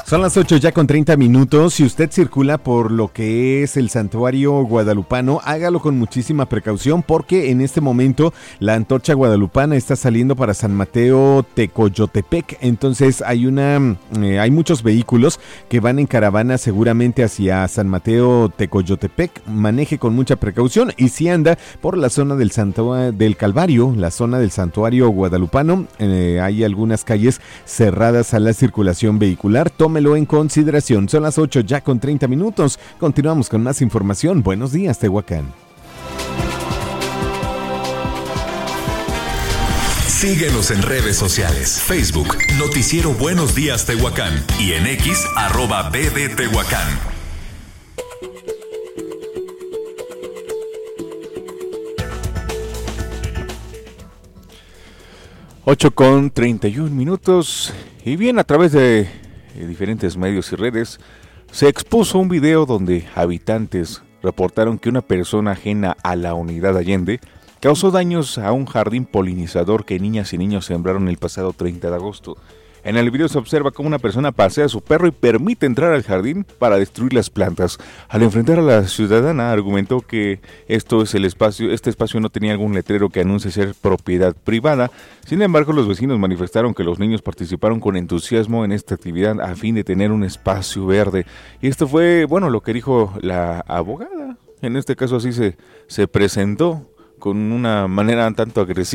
Son las 8 ya con 30 minutos. Si usted circula por lo que es el santuario guadalupano, hágalo con muchísima precaución porque en este momento la antorcha guadalupana está saliendo para San Mateo Tecoyotepec. Entonces hay muchos vehículos que van en caravana seguramente hacia San Mateo Tecoyotepec. Maneje con mucha precaución y si anda por la zona del Calvario, la zona del santuario guadalupano, hay algunas calles cerradas a la circulación vehicular. Tómelo en consideración. Son las 8 ya con 30 minutos. Continuamos con más información. Buenos días, Tehuacán. Síguenos en redes sociales. Facebook, Noticiero Buenos Días Tehuacán. Y en X, @BD Tehuacán. Ocho con 31 minutos. Y bien, a través de diferentes medios y redes, se expuso un video donde habitantes reportaron que una persona ajena a la unidad Allende causó daños a un jardín polinizador que niñas y niños sembraron el pasado 30 de agosto. En el video se observa cómo una persona pasea a su perro y permite entrar al jardín para destruir las plantas. Al enfrentar a la ciudadana, argumentó que este espacio no tenía algún letrero que anuncie ser propiedad privada. Sin embargo, los vecinos manifestaron que los niños participaron con entusiasmo en esta actividad a fin de tener un espacio verde. Y esto fue, lo que dijo la abogada. En este caso así se presentó con una manera un tanto agresiva.